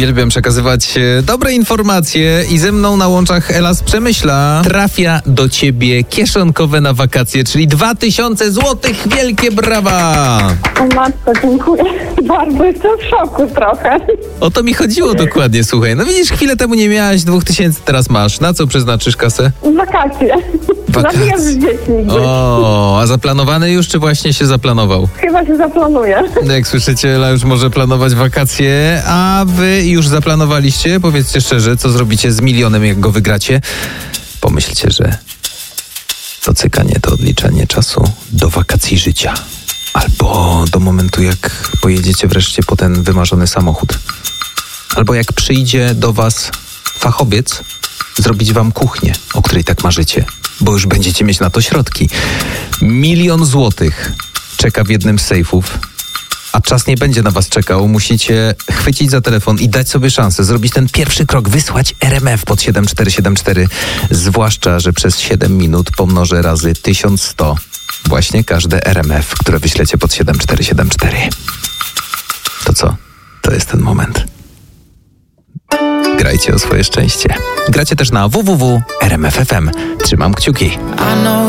uwielbiam przekazywać dobre informacje i ze mną na łączach Ela z Przemyśla. Trafia do ciebie kieszonkowe na wakacje, czyli 2000 złotych. Wielkie brawa! O matko, dziękuję bardzo. Jestem w szoku trochę. O to mi chodziło dokładnie, słuchaj. No widzisz, chwilę temu nie miałaś 2000, teraz masz. Na co przeznaczysz kasę? Wakacje. Zabijam z dziećmi. O, a zaplanowany już, czy właśnie się zaplanował? Chyba się zaplanuję. Jak słyszycie, Ela już może planować wakacje, a wy już zaplanowaliście? Powiedzcie szczerze, co zrobicie z milionem, jak go wygracie? Pomyślcie, że to cykanie, to odliczanie czasu do wakacji życia. Albo do momentu, jak pojedziecie wreszcie po ten wymarzony samochód. Albo jak przyjdzie do was fachowiec zrobić wam kuchnię, o której tak marzycie, bo już będziecie mieć na to środki. 1 000 000 złotych czeka w jednym z sejfów, a czas nie będzie na was czekał. Musicie chwycić za telefon i dać sobie szansę, zrobić ten pierwszy krok, wysłać RMF pod 7474. Zwłaszcza, że przez 7 minut pomnożę razy 1100 właśnie każde RMF, które wyślecie pod 7474. To co? To jest ten moment. Grajcie o swoje szczęście. Gracie też na www.rmf.fm. Trzymam kciuki.